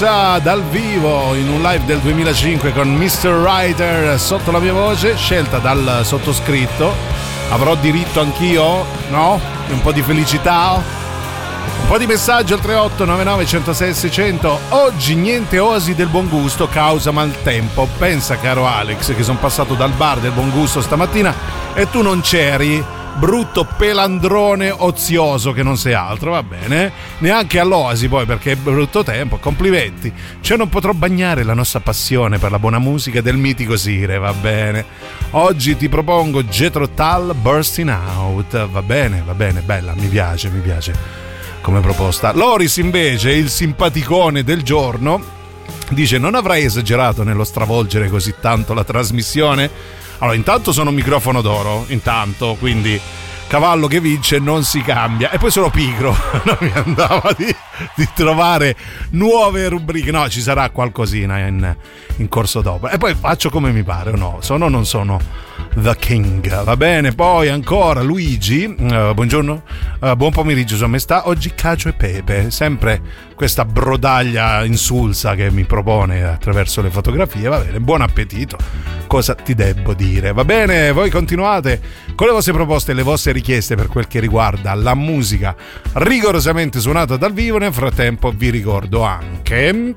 Dal vivo in un live del 2005 con Mr. Writer sotto la mia voce, scelta dal sottoscritto. Avrò diritto anch'io? No? Un po' di felicità? Un po' di messaggio al 3899 106 600. Oggi niente oasi del buon gusto causa maltempo. Pensa, caro Alex, che sono passato dal bar del buon gusto stamattina e tu non c'eri. Brutto pelandrone ozioso che non sei altro, va bene? Neanche all'oasi poi, perché è brutto tempo, complimenti. Cioè non potrò bagnare la nostra passione per la buona musica del mitico Sire, va bene? Oggi ti propongo Jethro Tull, Bursting Out, va bene, bella, mi piace come proposta. Loris invece, il simpaticone del giorno, dice: non avrai esagerato nello stravolgere così tanto la trasmissione? Allora, intanto sono un microfono d'oro, quindi cavallo che vince non si cambia. E poi sono pigro, non mi andava di trovare nuove rubriche. No, ci sarà qualcosina in corso d'opera. E poi faccio come mi pare, o no? Sono o non sono The King, va bene? Poi ancora Luigi, buongiorno, buon pomeriggio sua maestà. Oggi cacio e pepe, sempre questa brodaglia insulsa che mi propone attraverso le fotografie. Va bene, buon appetito, cosa ti debbo dire? Va bene, voi continuate con le vostre proposte e le vostre richieste per quel che riguarda la musica rigorosamente suonata dal vivo. Nel frattempo vi ricordo anche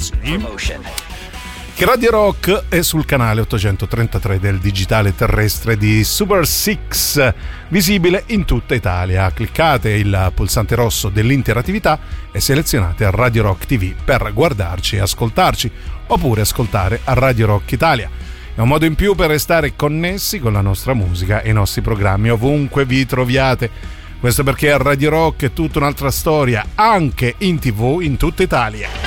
che Radio Rock è sul canale 833 del digitale terrestre di Super 6, visibile in tutta Italia. Cliccate il pulsante rosso dell'interattività e selezionate Radio Rock TV per guardarci e ascoltarci, oppure ascoltare a Radio Rock Italia. È un modo in più per restare connessi con la nostra musica e i nostri programmi ovunque vi troviate. Questo perché a Radio Rock è tutta un'altra storia, anche in TV in tutta Italia.